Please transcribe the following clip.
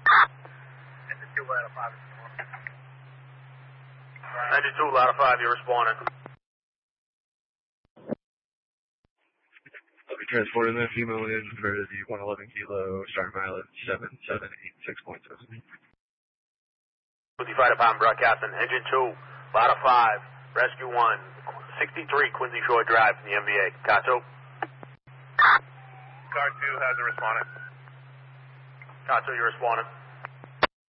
Engine 2, ladder 5 is responding. Engine 2, ladder 5, you're responding. I'll be transporting the female in for the 111 kilo, starting mileage 7786.7. Quincy Fire Department broadcasting. Engine 2, ladder 5, rescue 1, 63 Quincy Shore Drive from the MBA. Car 2. Car 2 has a respondent. Car 2, you're responding.